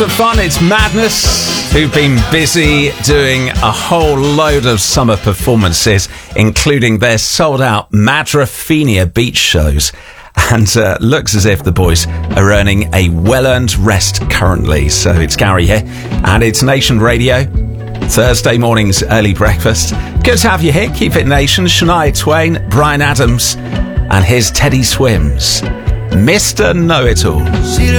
Fun, it's Madness, who've been busy doing a whole load of summer performances, including their sold-out Madrafina beach shows. And looks as if the boys are earning a well-earned rest currently. So it's Gary here, and it's Nation Radio, Thursday morning's early breakfast. Good to have you here. Keep it Nation. Shania Twain, Bryan Adams, and here's Teddy Swims, Mr. Know-It-All.